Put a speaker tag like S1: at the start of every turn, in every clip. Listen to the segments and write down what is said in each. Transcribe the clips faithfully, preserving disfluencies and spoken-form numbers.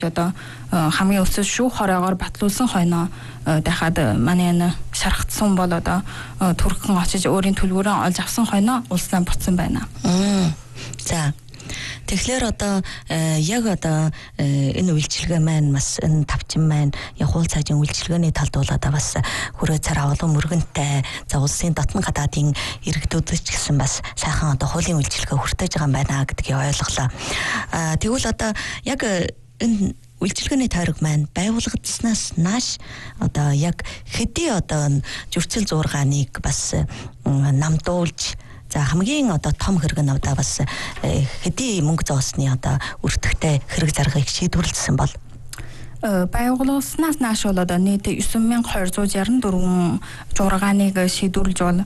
S1: одоо хамгийн өсөж шүүх хороогоор батлуулсан хойноо дахиад манай энэ шархтсан бол одоо Туркэн очиж өөрийн төлбөрөө олж авсан хойноо улсаа буцсан байна.
S2: За тэгэхээр одоо яг одоо энэ үйлчилгээ маань бас энэ тавчин маань яг хуул цаажийн үйлчилгээний талд бол одоо бас хүрээ цар авалан мөргөнтэй за улсын дотн гадаадын иргэдүүд ч гэсэн бас сайхан одоо хуулийн үйлчилгээ хүртэж байгаа юм байна гэдгийг ойлголоо. Тэгвэл одоо яг энэ үйлчилгээний тойрог маань байгуулагдсанаас нааш одоо яг хэдий одоо зөрчил зуургааныг бас намдуулж за хамгийн одоо том хэрэг нь одоо бас хэдий мөнгө зоосны одоо өртөгтэй хэрэг заргыг шийдвэрлэсэн бол
S1: байгууллагаснаас нааш бол одоо нийт нine thousand two hundred sixty-four зургааныг шийдвэрлэж бол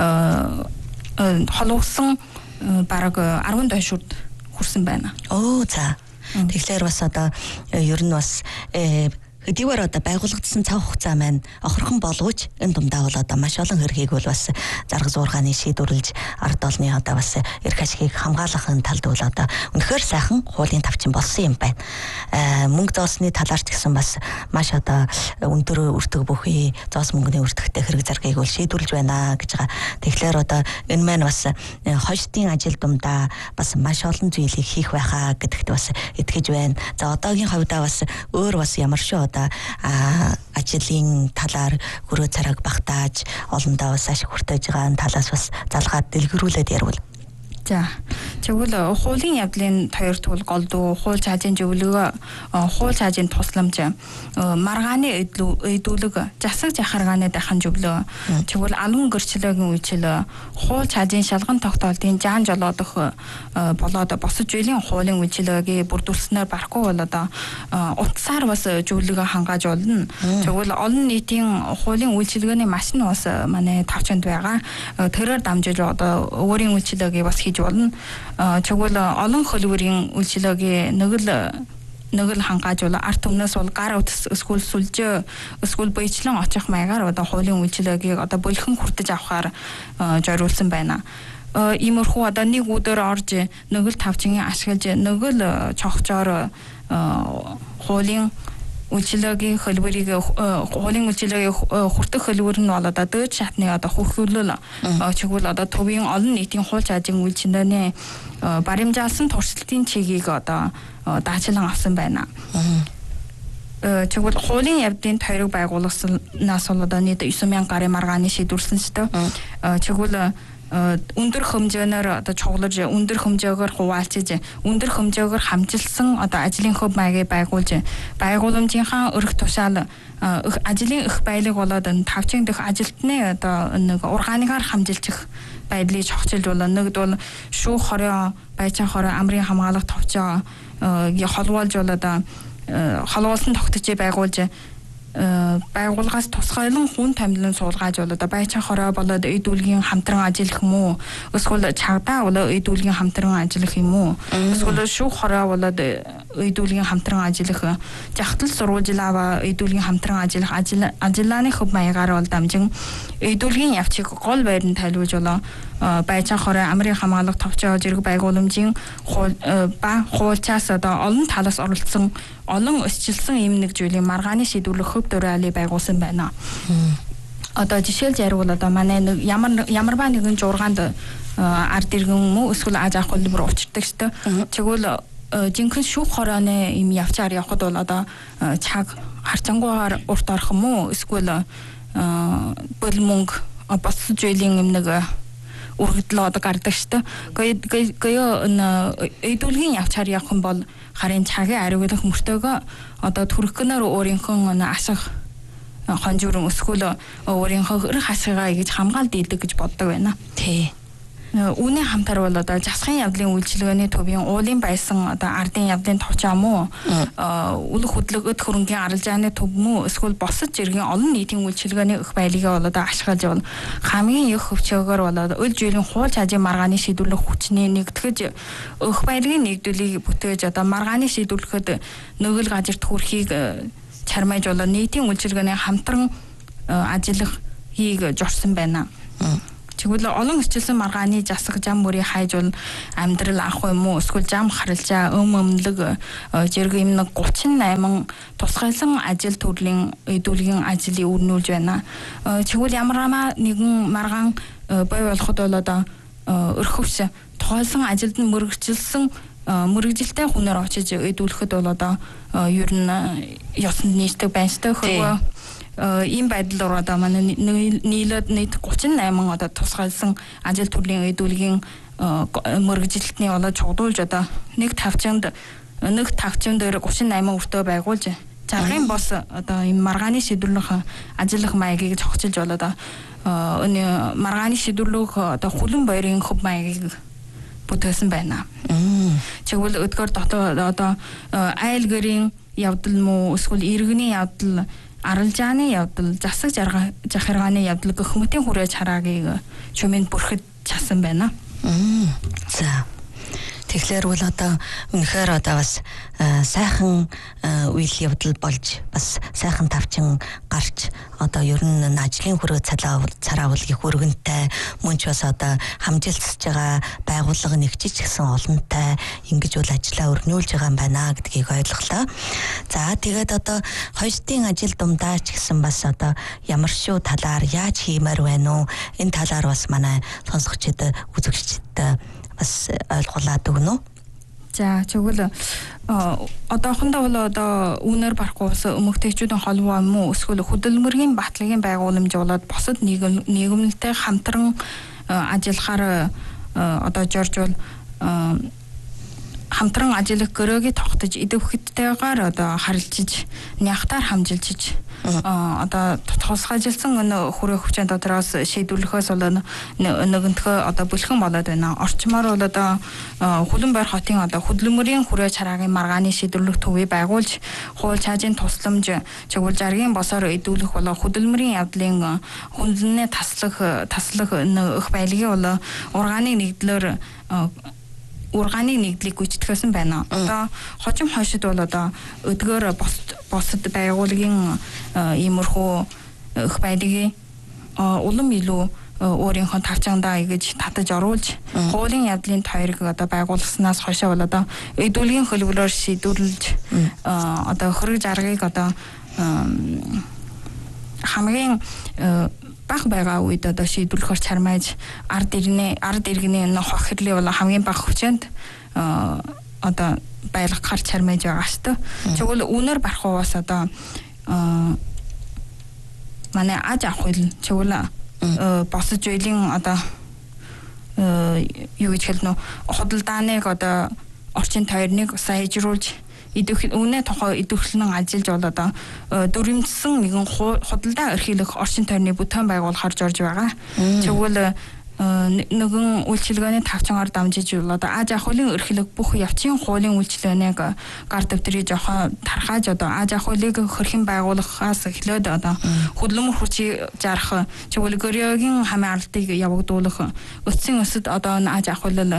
S1: холбосон бараг ten тойшурд хүрсэн байна.
S2: Оо за. Тэгэхээр бас одоо ер нь бас хэдийгээр одоо байгуулагдсан цаг хугацаа маань охирхон боловч энэ дундаа бол одоо маш олон хэргийг бол бас зарга зуургааны шийдвэрлэж ард олны одоо бас эрх ашигыг хамгаалахын талд бол одоо үнэхээр сайхан хуулийн тавчин болсон юм байна. Мөнгө зоосны талаар ч гэсэн бас маш одоо өндөр өртөг бүхий зоос мөнгөний өртөгтэй хэрэг заргыг бол шийдвэрлэж байна гэж байгаа. Тэгэхээр одоо энэ маань бас хойштын ажил дундаа бас маш олон зүйлийг хийх байхаа гэдэгт бас итгэж байна. За одоогийн хувьдаа бас өөр бас ямар шүү ажлын талаар хүрээ цараг багтааж олондоо бас ашиг хүртэж байгаа талаас бас залгаад дэлгэрүүлээд ярил.
S1: За тэгвэл хуулийн явдлын хоёр тул голдуу хууль цаажийн зөвлөгөө хууль цаажийн тусламж маргааны эйдүүлэг засаг захаргааны дахин зөвлөө тэгвэл албан гэрчлэгийн үйлчилгээ хууль цаажийн шалган тогтоолтын жаан жолоодох болоод босож үеийн хуулийн үйлчилгээгээ бүрдүүлснээр барахгүй бол одоо утсаар бас зөвлөгөө хангааж болно. Тэгвэл олон нийтийн хуулийн үйлчилгээний машин бас манай тавчанд байгаа. Тэрээр дамжиж одоо өөрийн үйлчилгээгээ бас болно. Тэгвэл олон хөлбөрийн үйлчилгээгээ нэг л нэг л хангааж бол арт өмнөөс бол гар утас эсвэл сүлжээ эсвэл бийчлэн очих маягаар одоо хуулийн үйлчилгээгийг одоо бөлгөн хүртэж авахар зориулсан байна. Иймэрхүү одоо нэг өдөр орж нэг л тавчингийн ашиглаж нэг л цогцоор хуулийн үйлчилгээгийн хөлбөрийг хуулийн үйлчилгээгийн хүртэх хөлбөр нь бол одоо дээд шатны одоо хөрхүүлэл чигвэл одоо төвийн олон нийтийн хууль цаажийн үйлчилгээний баримжаалсан туршилтын чигийг одоо даачлан авсан байна. Тэгвэл хуулийн явдлын тойрог байгууллагаас бол одоо нийт nine thousand гарын маргааны шийдвэрлсэн ч гэдэг. Тэгвэл өндөр хэмжээгээр одоо чуглаж өндөр хэмжээгээр хуваалцаж өндөр хэмжээгээр хамжилсан одоо ажлын хөв маягийг байгуулж байгууламжийнхаа өрх тушаал ажлын их баялаг болоод тавчин дэх ажилтны одоо нэг ургааныгаар хамжилчих байдлыг чогцолж болно. Нэгд бол шүүх хороо байцаа хороо амрын хамгаалах товчоо холбоолж бол одоо холбоосон тогтцыг байгуулж байгууллагаас тусгайлан хүн томилон суулгааж бол одоо байцаа хороо болоод эдүүлгийн хамтран ажиллах юм уу эсвэл чагдаа бол эдүүлгийн хамтран ажиллах юм уу эсвэл шүүх хороо болоод эдүүлгийн хамтран ажиллах жагтал сурвалжлаа эдүүлгийн хамтран ажиллах ажиллааны хөв маягаар бол дамжин эдүүлгийн явцыг гол байранд тайлбарж болоо байцаа хороо амрын хамгаалах товчоо зэрэг байгууламжийн ба хуулиас одоо олон талаас оролцсон олон өсчилсэн юм нэг зүйлийн маргааны шийдвэрлэх хөв дураалыг байгуулсан байна. Одоо жишээлж ярил одоо манай нэг ямар ямар ба нэгэн жургаанд ард иргэн мө эсвэл аж ахуй хөлбөр учирдаг шүү дээ. Тэгвэл жинхэнэ шүүх хорооны юм явцаар явхад бол одоо цаг харцангуйгаар урт орох юм уу эсвэл бол мөнгө босч үеийн юм нэг үргэлжлэл одоо гардаг шүү дээ. Гэхдээ эдүүлгийн явцаар явах юм бол харин цагийн ариугдах мөртөөгөө одоо төрөхгөнөр өөрийнхөө ашиг хонжуурын өсгөл өөрийнхөө эрх ашигаа гэж хамгаалд идэг гэж боддог байна.
S2: Тий.
S1: Үүний хамтар бол одоо засгийн явдлын үйлчилгээний төвийн уулын байсан одоо ардын явдлын товчоо муу үл хөдлөгөд хөрөнгийн арилжааны төв мүү эсвэл босож иргэн олон нийтийн үйлчилгээний их байлгаа бол одоо ашиглаж бол хамгийн их хөвчөөгөр бол өл жилийн хууль цаажийн маргааны шийдвэрлэх хүчний нэгтгэж их байлгын нэгдүүлгийг бүтээж одоо маргааны шийдвэрлэхэд нөгөөл газарт хүрэхийг чармайж бол нийтийн үйлчилгээний хамтран ажиллах хийг журсан байна. Тэгвэл олон хичээлсэн маргааны засаг зам мөрийг хайж бол амьдрал авах юм уу? Эсвэл зам харалжаа өм өмлөг зэрэг юм нэг гучин найман тусгайлан ажил төрлийн эдүүлгийн ажлыг өрнүүлж байна. Тэгвэл ямар нэгэн маргаан бой болоход бол одоо өрхөвс тухайлсан ажилд нь мөрөгжилсэн мөрөгжилтэй хүнээр очиж эдүүлэхэд бол одоо ер нь ёсонд нийцдэг байнстай хөрвөө ийм байдал руу одоо манай нийлээд нийт гучин найман одоо тусгайлсан ажил төрлийн эдүүлгийн мөрөгжилтний болоо чугдуулж одоо нэг тавчинд нэг тавчин дээр гучин найман өртөө байгуулж заргын бос одоо ийм маргааны шийдвэрлэх ажиллах маягийг зохицуулж болоо одоо энэ маргааны шийдвэрлэх одоо хүлэн баярын хөв маягийг бүтээсэн байна. Тэгвэл өдгөр дотоо одоо айл гэрийн явдал муу эсвэл иргэний явдал аралжааны явдал, засаг захиргааны явдал гэх мэтийн хүрээж хараагийг чимээнд бүрхэд часан байна.
S2: За. Тэгэхээр бол одоо үнэхээр одоо бас сайхан үйл явдал болж бас сайхан тавчин гарч одоо ер нь ажлын хүрээ цараауулгын хүргэнтэй мөн ч бас одоо хамжилтсаж байгаа байгууллага нэгжиж гисэн олонтой ингэж бол ажиллаа өрнүүлж байгаа юм байна гэдгийг ойлголоо. За тэгээд одоо хоёрын ажил дундаа ч гэсэн бас одоо ямар шүү талаар яаж хиймээр байна уу? Энэ талаар бас манай сонсогчид үзэгчид бас ойлгуулад өгнө үү?
S1: За тэгвэл одоохондоо бол одоо үнээр барахгүй ус өмгтэйчүүдийн холбоо юм уу эсвэл хөдөлмөрийн батлагийн байгууламж болоод босод нийгэмлэлтэй хамтран ажиллахаар одоо жорж бол хамтран ажиллах гөрөөгийг тогтож идэвхтэйгээр одоо харилцаж нягтаар хамжилж одоо тусгайжилсан энэ хүрээ хүчин дотроос шийдвэрлэхээс бол нэгэнтхөө одоо бүлхэн болоод байна. Орчмоор бол одоо Хүлэн Баяр хотын одоо хөдөлмөрийн хүрээ чараагийн маргааны шийдвэрлэх төвийг байгуулж хууль цаажийн тусламж чигүүл жаргийн босоор эдүүлэх болоо хөдөлмөрийн явдлын хүнлэнээ таслах таслах их байлгийн бол ургааны нэгдлэр ургааны нэгдлийг гүйцэтгэсэн байна. Одоо хожим хойшид бол одоо өдгөр босод байгууллагын иймэрхүү их байлгийн улам илүү өөрийнхөө тавчандаа ингэж татаж оруулж хуулийн явдлын тойрог одоо байгуулснаас хойшоо бол одоо эдүүлгийн хөлбөрөөр шийдвэрлэж одоо хөрөг жаргыг одоо хамгийн баг байгаа үед одоо шийдвэрлэхээр чармайж ард иргэний ард иргэний энэ хохирлын бол хамгийн бага хүчинд одоо байлгахаар чармайж байгаа шүү дээ. Тэгвэл үнээр барахаас одоо манай аж ахуй тэгвэл босож үеийн одоо юу гэж хэлнэ худалдааныг одоо орчин тойрныг сайжруулж идэх үнэ тохоо идэвхлэн ажиллаж болоод дөрвэмжсэн нэгэн худалдаа эрхлэх орчин тойрны бүтээн байгуулахаар зорж байгаа. Тэгвэл нэгэн үйлчилгээний тавчангаар дамжиж болоод аж ахуйлын эрхлэх бүх явцын хуулийн үйлчилгээнийг гар дэвтрийг жоохон тархааж одоо аж ахуйлыг хөрхийн байгуулахаас эхлээд одоо хөдөлмөр хүчийг зарах тэгвэл гөрөөгийн хамын аралтыг явагдуулах өссөн өсөд одоо аж ахуйлал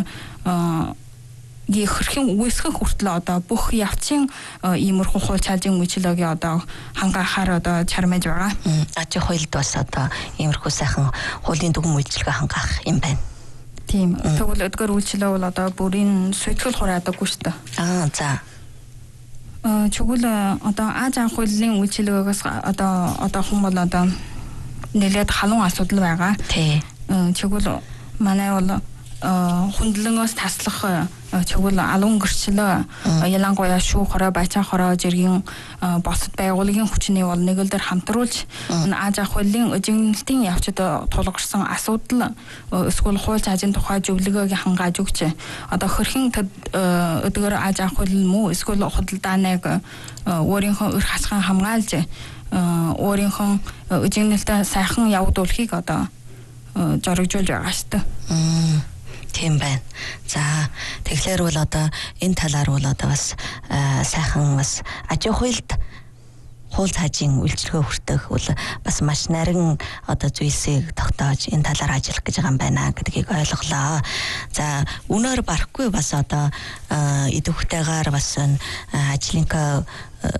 S1: гэрхэн үсгэх хүртэл одоо бүх явцын иймэрхүү хууль цаажийн үйлчлэгийг одоо хангаахаар одоо чармайж байгаа.
S2: Аж ахуйлд бас одоо иймэрхүү сайхан хуулийн дүгэн үйлчлэгээ хангаах юм байна.
S1: Тийм. Тэгвэл өдгөр үйлчлээ бол одоо бүрийн суйтгэл хураадаг шүү дээ.
S2: Аа за.
S1: Э чигвэл одоо аж ахуйлын үйлчлэгээс одоо одоо хүн бол одоо нэлээд халуун асуудал байгаа.
S2: Тий.
S1: Чигвэл манай бол хүндлэнгээс таслах чигвэл алуун гэрчлээ ялангуяа шүү хороо баяцаа хороо зэргийн босод байгууллагын хүчний бол нэг л дээр хамтруулж аж ахуйлын өжигнэлтийн явцад тулгарсан асуудал эсвэл хууль цаажийн тухай зөвлөгөөг хангааж өгч одоо хөрхийн өдгөр аж ахуйл муу эсвэл худалдааныг өөрийнхөө эрх хасган хамгаалж өөрийнхөө өжигнэлтээ сайхан явуулахыг одоо зоригжуулж байгаа шүү дээ.
S2: Тийм байна. За тэгэхээр бол одоо энэ талаар бол одоо бас сайхан бас аж ахуйлд хууль цаажийн үйлчлэгээ хүртэх бол бас маш нарийн одоо зүйлсийг тогтоож энэ талаар ажиллах гэж байгаа юм байна гэдгийг ойлголоо. За үнээр барахгүй бас одоо идэвхтэйгээр бас ажлынхаа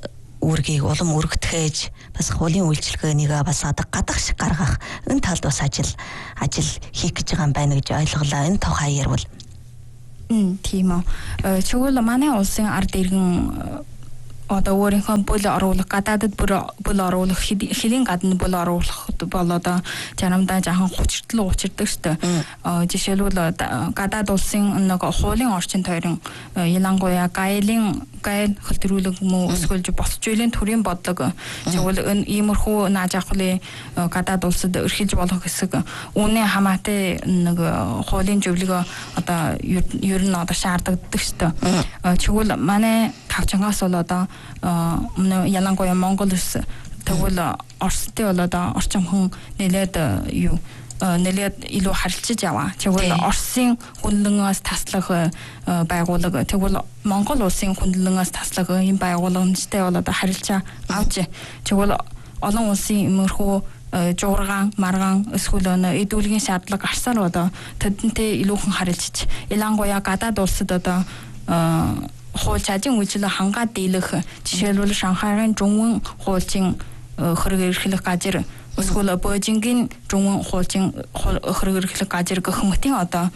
S2: үүргийг улам өргөтгөөж бас хуулийн үйлчилгээнийг бас одоо гадах шиг гаргах энэ талд бас ажил ажил хийх гэж байгаа юм байна гэж ойлголоо. Энэ тухай ярил.
S1: М тийм үү. Чигвэл манай улсын ард иргэн одоо өөрийнхөө бүл оруулах гадаадд бүл оруулах хэлийн гадна бүл оруулах болоод заримдаа жаахан хүчртэл учирдаг шүү дээ. Жишээлбэл гадаад улсын нэг хуулийн орчин тойрон ялангуяа гайлын гайл хөлтрүүлэг мөн өсгөлж босч үеийн төрийн бодлого тэгвэл иймэрхүү нааж авахлын гадаад улсад өрхилж болох хэсэг үүний хамаатай нэг хуулийн зөвлөгөө одоо ер нь одоо шаарддаг шүү дээ. Тэгвэл манай тавчангаас бол одоо ялангуяа Монгол ус тэгвэл Оростой бол одоо орчин хүн нэлээд юу нэлээд илүү харилцаж яваа. Тэгвэл Оросын хүнлэнгээс таслах байгууллага тэгвэл Монгол улсын хүнлэнгээс таслах энэ байгууллагатай бол одоо харилцаа авч тэгвэл олон улсын имерхүү жуургаан, маргаан эсвэл эдүүлгийн шаардлага гарсаар одоо тэдэнтэй илүүхэн харилцаж ялангуяа гадаад улсад одоо хууль цаажин үйлчлэл хангаад дийлэх жишээлбэл Шанхайгийн Жунвэн хуулийн хөрөг эрхлэх газар эсвэл Бээжингийн Жунвэн хуулийн хөрөг эрхлэх газар гэх мэтийн одоо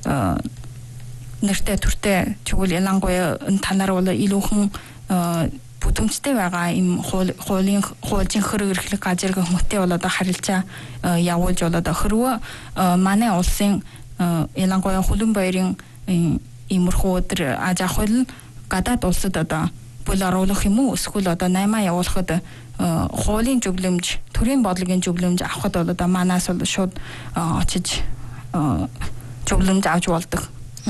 S1: нэртэй төртэй чигүүл ялангуяа танаар бол илүүхэн бүтээмжтэй байгаа им хуулийн хуулийн хөрөг эрхлэх газар гэх мэтийн бол одоо харилцаа явуулж бол одоо хөрвөө манай улсын ялангуяа Хүлэн баярын иймэрхүү өдөр аж ахуйл гадаад улсад одоо бүл оруулах юм уу эсвэл одоо наймаа явуулахад хуулийн зөвлөмж, төрийн бодлогын зөвлөмж авахд бол одоо манаас бол шууд очиж зөвлөмж авч болдог.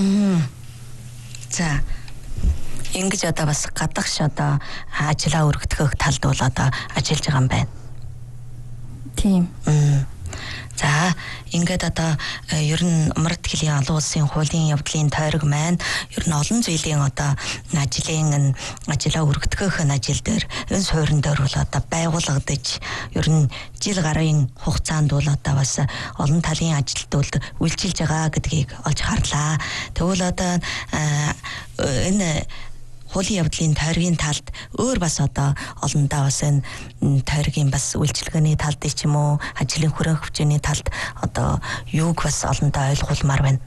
S2: За ингэж одоо бас гадагш одоо ажиллаа өргөдгөх талд бол одоо ажиллаж байгаа юм байна.
S1: Тийм.
S2: За ингээд одоо ер нь Умард хэлний олон улсын хуулийн явдлын тойрог маань ер нь олон зүйлийн одоо ажлын ажиллаа өргөдгөх ажил дээр энэ суурин дээр бол одоо байгуулагдаж ер нь жил гарын хугацаанд бол одоо бас олон талын ажилтнууд үйлчилж байгаа гэдгийг олж харлаа. Тэгвэл одоо энэ хуулийн явдлын тойргийн талд өөр бас одоо олондоо бас энэ тойргийн бас үйлчилгээний талд ч юм уу ажлын хүрээний хөвчний талд одоо юуг бас олондоо ойлгуулмаар байна.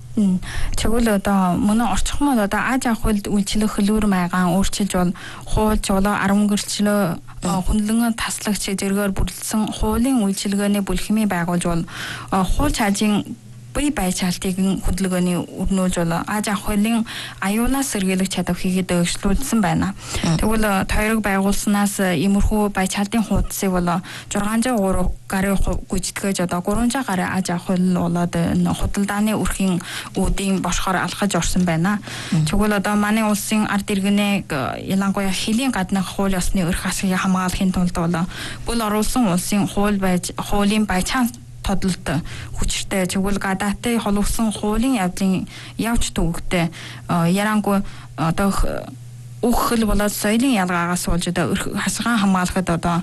S1: Тэгвэл одоо мөн орчхон бол одоо аж ахуйлд үйлчлэх хөлөөр маягаан өөрчилж бол хууль жолоо арван гэрчлөө хүнлэн таслагч зэргээр бүрдсэн хуулийн үйлчилгээний бүлхмийг байгуулж бол хууль цаажийн бие байцаалтыг хөдөлгөөний өрнүүлж бол аж ахуйлын аюулаас сэргийлэх чадвар хийгээд өгшлүүлсэн байна. Тэгвэл тойрог байгуулснаас иймэрхүү байцаалтын хуудсыг бол зургаан зуун гурав гарын гүйцэтгэж одоо гурван зуун гарын аж ахуйл болоод худалдааны өрхийн үүдийн бошгоор алхаж орсон байна. Тэгвэл одоо манай улсын ард иргэнэ ялангуяа хэлийн гаднах хууль ёсны өрх асгийг хамгаалахын тулд бол бүл оруулсан улсын хууль байж хуулийн байцаалт тодолт хүчтэй тэгвэл гадаатай холбосон хуулийн явдлын явж төвөгтэй ярангуй одоо үхэл болоод соёлын ялгаагаас болж одоо хасгаан хамгаалахад одоо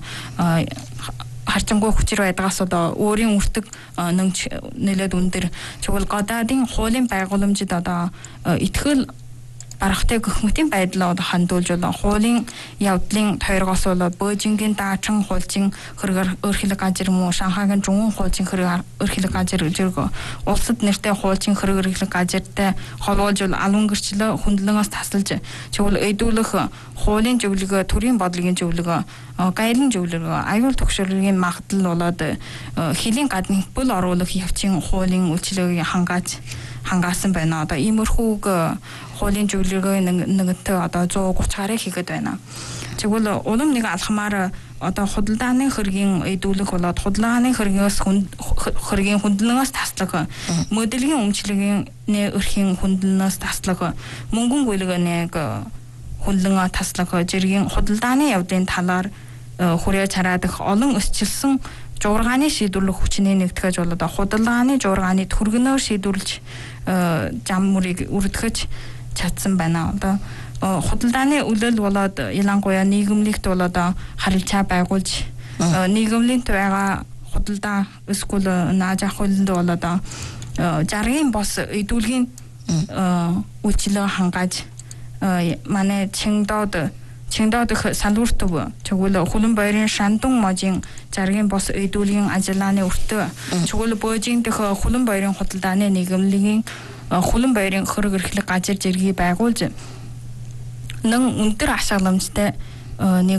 S1: харчангуй хүчээр байдгаас одоо өөрийн үртэг нэмж нэлээд өндөр тэгвэл гадаадын хуулийн байгууламжид одоо итгэл барахтай гөхмөтийн байдлаа одоо хандуулж болон хуулийн явдлын тойргоос болоод Бээжингийн даачан хуулийн хөргөр өрхлөг газар муу Шанхайгийн Жунвэн хуулийн хөргөр өрхлөг газар зэрэг улсад нэртэй хуулийн хөргөр өрхлөг газартай холбоолж бол алван гэрчлөө хүндлэнээс тасалж чигвэл эдүүлэх хуулийн зөвлөгөө, төрийн бодлогын зөвлөгөө, гайлын зөвлөгөө, аюул төгшрөгийн магадлал болоод хэлийн гадны бүл оруулах явцын хуулийн үйлчлэгийг хангааж хангаасан байна. Одоо иймэрхүүг хуулийн зөвлөгөө нэгэнтээ одоо зуун гурван гарыг хийгээд байна. Тэгвэл улам нэг алхмаар одоо худалдааны хөргийн эдүүлэх болоод худалдааны хөргөөс хөргийн хүндлэнээс таслах, модельгийн өмчлөгийн өрхийн хүндлэнээс таслах, мөнгөн гүйлгэнийг хүнлэн таслах, жиргийн худалдааны явдлын талаар хүрээ цараадах олон өсчилсөн жуургааны шийдвэрлэх хүчний нэгтгэж болоод худалдааны жуургааны түргэнөөр шийдвэрлэж зам мөрийг үрдгэж чадсан байна. Одоо худалдааны үлэл болоод ялангуяа нийгэмлэгт болоод харилцаа байгуулж нийгэмлэгт байгаа худалдаа эсвэл нааж ахуйланд болоод жаргын бос эдүүлгийн үйлчлэг хангааж манай Чиндод Чиндаа дэх салууртав чигвэл хулан баярын Шандун можийн заргийн бос өйдүүлгийн ажиллагааны өртөө чигвэл Бөөжийн дэх хулан баярын худалдааны нийгэмлэгийн хулан баярын хөрөг эрхлэг газар зэргийг байгуулж нэн өндөр ашигламжтай нэг